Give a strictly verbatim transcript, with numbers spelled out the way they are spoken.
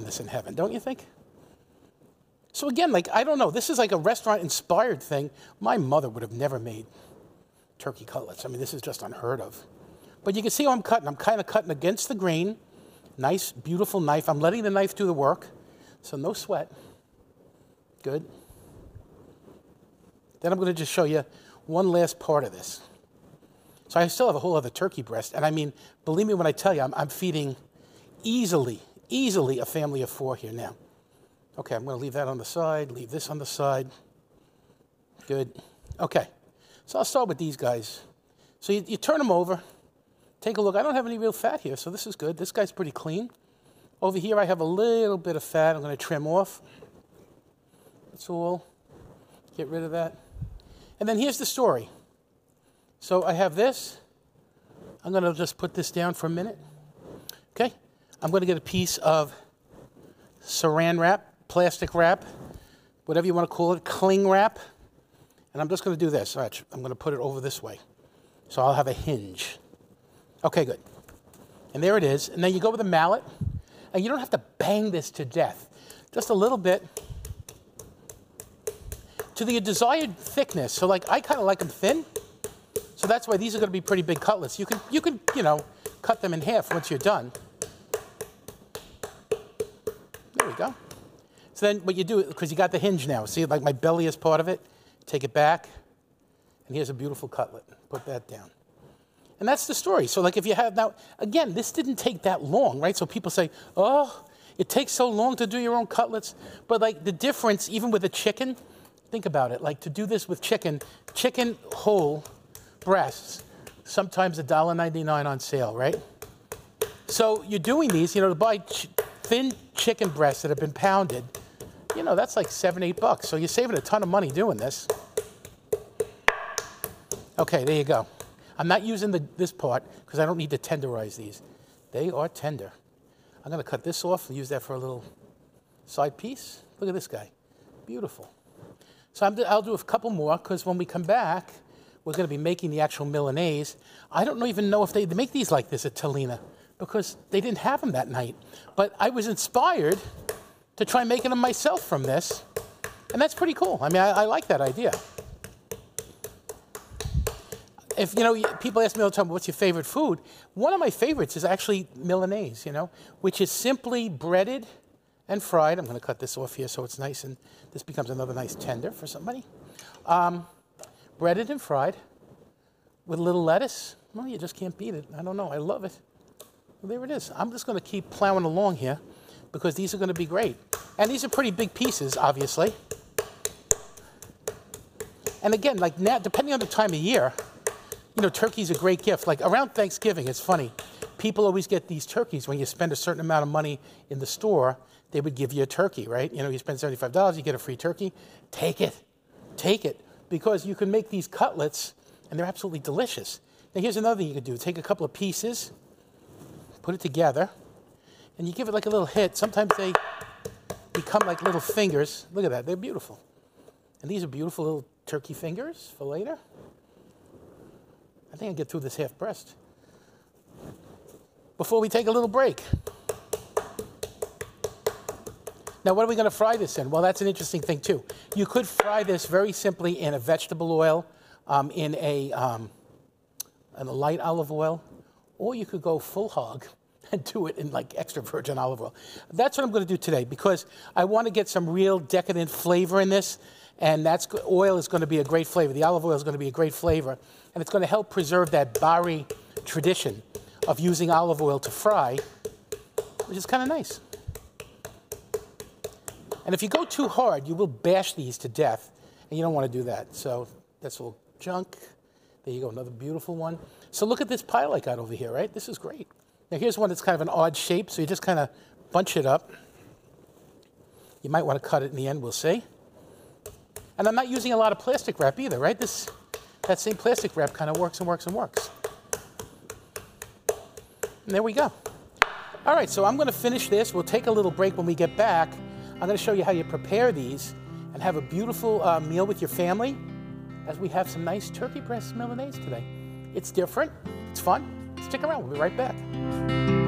this in heaven, don't you think? So again, like, I don't know, this is like a restaurant-inspired thing. My mother would have never made turkey cutlets. I mean, this is just unheard of. But you can see how I'm cutting. I'm kind of cutting against the grain. Nice, beautiful knife. I'm letting the knife do the work, so no sweat. Good. Then I'm going to just show you one last part of this. So I still have a whole other turkey breast, and I mean, believe me when I tell you, I'm, I'm feeding easily, easily a family of four here now. Okay, I'm going to leave that on the side, leave this on the side. Good. Okay, so I'll start with these guys. So you, you turn them over, take a look. I don't have any real fat here, so this is good. This guy's pretty clean. Over here I have a little bit of fat I'm going to trim off. That's all. Get rid of that. And then here's the story. So I have this. I'm going to just put this down for a minute. Okay? I'm going to get a piece of saran wrap, plastic wrap, whatever you want to call it, cling wrap. And I'm just going to do this. All right, I'm going to put it over this way. So I'll have a hinge. Okay, good. And there it is. And then you go with a mallet. And you don't have to bang this to death. Just a little bit. To the desired thickness. So like, I kind of like them thin. So that's why these are going to be pretty big cutlets. You can, you can, you know, cut them in half once you're done. There we go. So then what you do, because you got the hinge now, see, like my belly is part of it, take it back, and here's a beautiful cutlet. Put that down. And that's the story. So like if you have, now, again, this didn't take that long, right? So people say, oh, it takes so long to do your own cutlets. But like the difference, even with a chicken, think about it, like to do this with chicken, chicken whole breasts, sometimes a dollar ninety-nine on sale, right? So you're doing these, you know, to buy ch thin chicken breasts that have been pounded, you know, that's like seven, eight bucks. So you're saving a ton of money doing this. Okay, there you go. I'm not using the, this part because I don't need to tenderize these. They are tender. I'm going to cut this off and use that for a little side piece. Look at this guy. Beautiful. So I'm, I'll do a couple more because when we come back, we're going to be making the actual Milanese. I don't even know if they, they make these like this at Tellina because they didn't have them that night. But I was inspired to try making them myself from this. And that's pretty cool. I mean, I, I like that idea. If, you know, people ask me all the time, what's your favorite food? One of my favorites is actually Milanese, you know, which is simply breaded and fried. I'm going to cut this off here so it's nice and this becomes another nice tender for somebody. Um, breaded and fried with a little lettuce. Well, you just can't beat it. I don't know. I love it. Well, there it is. I'm just going to keep plowing along here because these are going to be great. And these are pretty big pieces, obviously. And again, like now, depending on the time of year, you know, turkey's a great gift. Like around Thanksgiving, it's funny. People always get these turkeys when you spend a certain amount of money in the store. They would give you a turkey, right? You know, you spend seventy-five dollars, you get a free turkey. Take it. Take it. Because you can make these cutlets, and they're absolutely delicious. Now, here's another thing you could do. Take a couple of pieces, put it together, and you give it like a little hit. Sometimes they become like little fingers. Look at that. They're beautiful. And these are beautiful little turkey fingers for later. I think I can get through this half breast. Before we take a little break. Now, what are we going to fry this in? Well, that's an interesting thing, too. You could fry this very simply in a vegetable oil, um, in, a, um, in a light olive oil, or you could go full hog and do it in like extra virgin olive oil. That's what I'm going to do today because I want to get some real decadent flavor in this, and that's oil is going to be a great flavor. The olive oil is going to be a great flavor, and it's going to help preserve that Bari tradition of using olive oil to fry, which is kind of nice. And if you go too hard, you will bash these to death, and you don't want to do that. So that's a little junk. There you go, another beautiful one. So look at this pile I got over here, right? This is great. Now here's one that's kind of an odd shape, so you just kind of bunch it up. You might want to cut it in the end, we'll see. And I'm not using a lot of plastic wrap either, right? This, that same plastic wrap kind of works and works and works. And there we go. All right, so I'm going to finish this. We'll take a little break when we get back. I'm going to show you how you prepare these and have a beautiful uh, meal with your family as we have some nice turkey breast Milanese today. It's different. It's fun. Stick around. We'll be right back.